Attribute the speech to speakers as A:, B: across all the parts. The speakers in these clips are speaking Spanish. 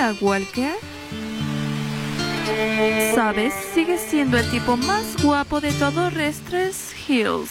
A: día, Walker. ¿Sabes? Sigues siendo el tipo más guapo de todo Restless Hills.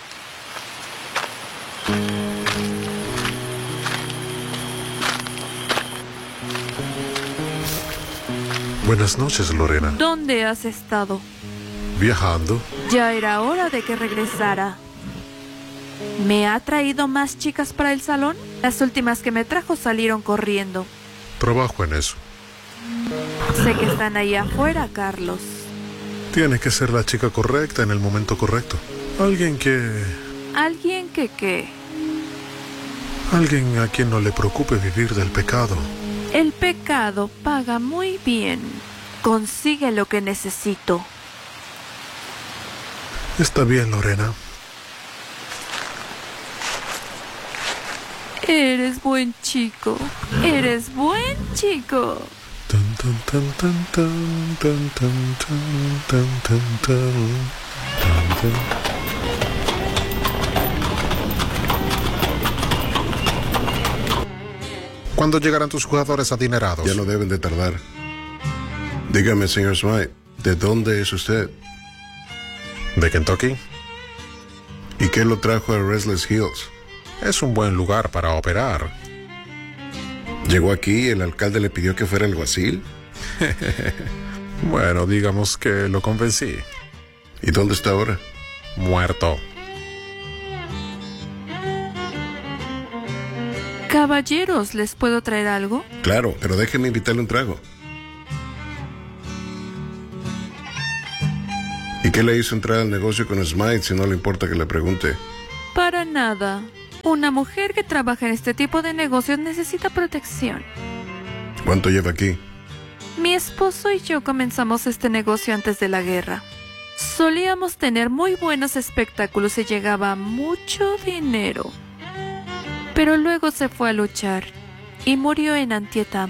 B: Buenas noches, Lorena.
A: ¿Dónde has estado?
B: Viajando.
A: Ya era hora de que regresara. ¿Me ha traído más chicas para el salón? Las últimas que me trajo salieron corriendo.
B: Trabajo en eso.
A: Sé que están ahí afuera, Carlos.
B: Tiene que ser la chica correcta en el momento correcto. Alguien que...
A: ¿Alguien que qué?
B: Alguien a quien no le preocupe vivir del pecado.
A: El pecado paga muy bien. Consigue lo que necesito.
B: Está bien, Lorena.
A: Eres buen chico. Eres buen chico.
B: Tan, tan, tan, tan, tan, tan, tan, tan, tan, tan, tan. ¿Cuándo llegarán tus jugadores adinerados?
C: Ya no deben de tardar. Dígame, señor Smythe, ¿de dónde es usted?
B: ¿De Kentucky?
C: ¿Y qué lo trajo a Restless Hills?
B: Es un buen lugar para operar.
C: ¿Llegó aquí y el alcalde le pidió que fuera alguacil?
B: Bueno, digamos que lo convencí.
C: ¿Y dónde está ahora?
B: Muerto.
A: Caballeros, ¿les puedo traer algo?
C: Claro, pero déjeme invitarle un trago. ¿Y qué le hizo entrar al negocio con Smythe si no le importa que le pregunte?
A: Para nada. Una mujer que trabaja en este tipo de negocios necesita protección.
C: ¿Cuánto lleva aquí?
A: Mi esposo y yo comenzamos este negocio antes de la guerra. Solíamos tener muy buenos espectáculos y llegaba mucho dinero. Pero luego se fue a luchar y murió en Antietam.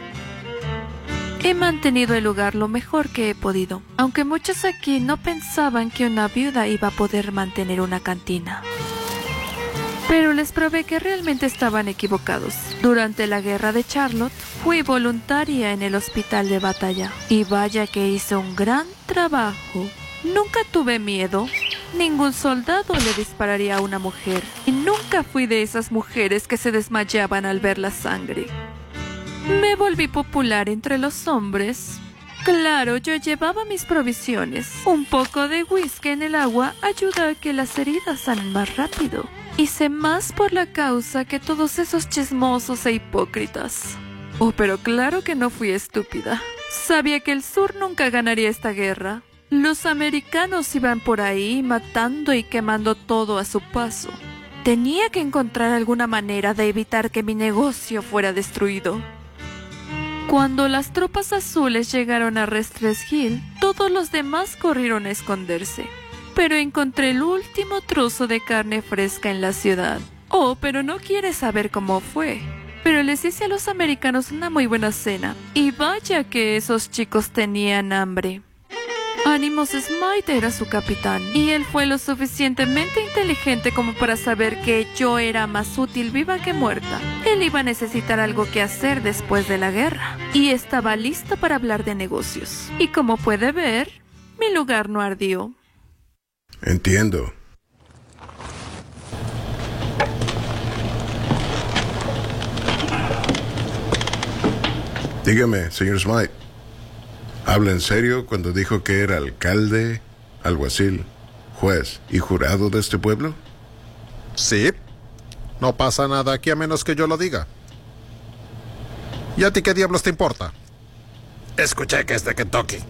A: He mantenido el lugar lo mejor que he podido, aunque muchos aquí no pensaban que una viuda iba a poder mantener una cantina. Pero les probé que realmente estaban equivocados. Durante la guerra de Charlotte, fui voluntaria en el hospital de batalla. Y vaya que hice un gran trabajo. Nunca tuve miedo. Ningún soldado le dispararía a una mujer. Y nunca fui de esas mujeres que se desmayaban al ver la sangre. Me volví popular entre los hombres. Claro, yo llevaba mis provisiones. Un poco de whisky en el agua ayuda a que las heridas sanen más rápido. Hice más por la causa que todos esos chismosos e hipócritas. Oh, pero claro que no fui estúpida. Sabía que el sur nunca ganaría esta guerra. Los americanos iban por ahí matando y quemando todo a su paso. Tenía que encontrar alguna manera de evitar que mi negocio fuera destruido. Cuando las tropas azules llegaron a Restless Hill, todos los demás corrieron a esconderse. Pero encontré el último trozo de carne fresca en la ciudad. Oh, pero no quieres saber cómo fue. Pero les hice a los americanos una muy buena cena. Y vaya que esos chicos tenían hambre. Ánimos Smythe era su capitán, y él fue lo suficientemente inteligente como para saber que yo era más útil viva que muerta. Él iba a necesitar algo que hacer después de la guerra, y estaba listo para hablar de negocios. Y como puede ver, mi lugar no ardió.
C: Entiendo. Dígame, señor Smythe, ¿habla en serio cuando dijo que era alcalde, alguacil, juez y jurado de este pueblo?
B: Sí. No pasa nada aquí a menos que yo lo diga. ¿Y a ti qué diablos te importa? Escuché que es de Kentucky.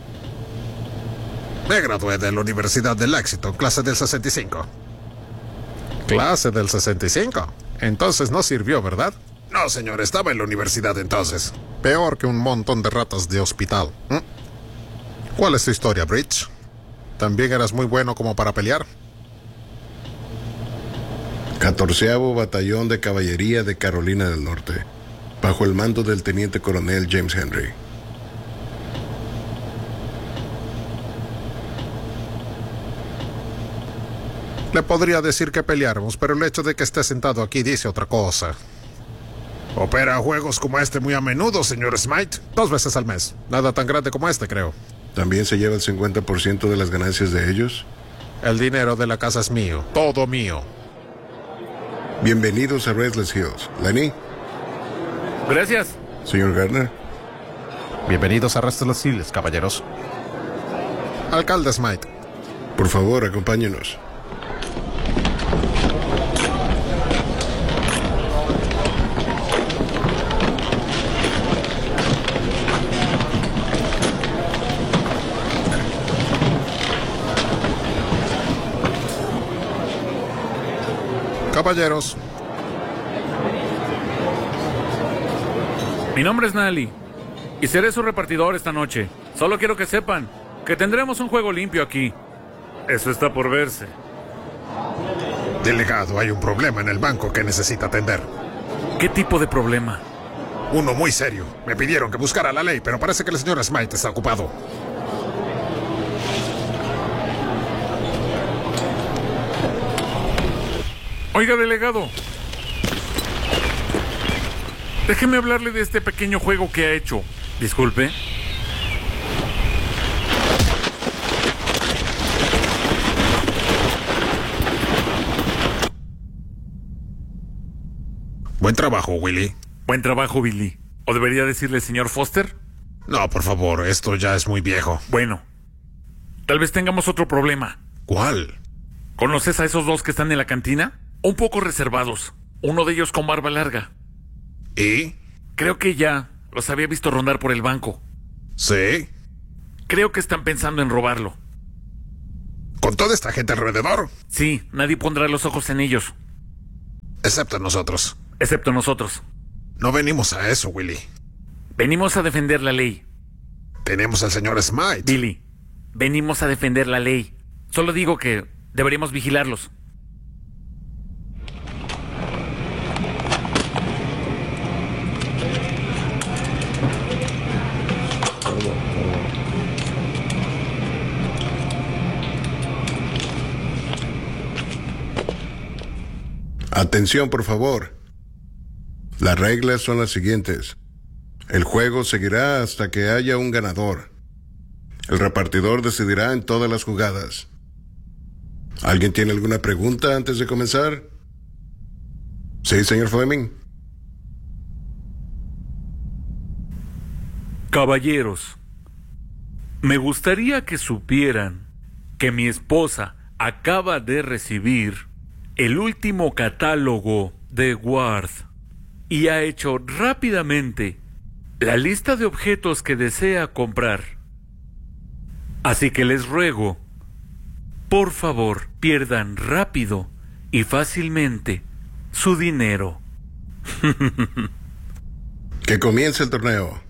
B: Me gradué de la Universidad del Éxito, clase del 65. ¿Clase del 65? Entonces no sirvió, ¿verdad? No, señor, estaba en la universidad entonces. Peor que un montón de ratas de hospital. ¿Cuál es tu historia, Bridge? ¿También eras muy bueno como para pelear?
C: 14º Batallón de Caballería de Carolina del Norte, bajo el mando del teniente coronel James Henry.
B: Le podría decir que peleáramos, pero el hecho de que esté sentado aquí dice otra cosa. Opera juegos como este muy a menudo, señor Smite. 2 veces al mes. Nada tan grande como este, creo.
C: ¿También se lleva el 50% de las ganancias de ellos?
B: El dinero de la casa es mío. Todo mío.
C: Bienvenidos a Restless Hills. Lenny.
D: Gracias.
C: Señor Gardner.
E: Bienvenidos a Restless Hills, caballeros.
B: Alcalde Smite.
C: Por favor, acompáñenos.
B: Caballeros.
D: Mi nombre es Nali y seré su repartidor esta noche. Solo quiero que sepan que tendremos un juego limpio aquí. Eso está por verse.
B: Delegado, hay un problema en el banco que necesita atender.
D: ¿Qué tipo de problema?
B: Uno muy serio. Me pidieron que buscara la ley, pero parece que el señor Smite está ocupado.
D: Oiga, delegado. Déjeme hablarle de este pequeño juego que ha hecho. Disculpe.
B: Buen trabajo, Willy.
D: Buen trabajo, Billy. ¿O debería decirle señor Foster?
B: No, por favor, esto ya es muy viejo.
D: Bueno, tal vez tengamos otro problema.
B: ¿Cuál?
D: ¿Conoces a esos dos que están en la cantina? Un poco reservados. Uno de ellos con barba larga.
B: ¿Y?
D: Creo que ya los había visto rondar por el banco.
B: ¿Sí?
D: Creo que están pensando en robarlo.
B: ¿Con toda esta gente alrededor?
D: Sí, nadie pondrá los ojos en ellos.
B: Excepto nosotros.
D: Excepto nosotros.
B: No venimos a eso, Willy.
D: Venimos a defender la ley.
B: Tenemos al señor Smite.
D: Billy, venimos a defender la ley. Solo digo que deberíamos vigilarlos.
C: Atención, por favor. Las reglas son las siguientes. El juego seguirá hasta que haya un ganador. El repartidor decidirá en todas las jugadas. ¿Alguien tiene alguna pregunta antes de comenzar? Sí, señor Fleming.
D: Caballeros, me gustaría que supieran que mi esposa acaba de recibir el último catálogo de Ward y ha hecho rápidamente la lista de objetos que desea comprar. Así que les ruego, por favor, pierdan rápido y fácilmente su dinero.
C: Que comience el torneo.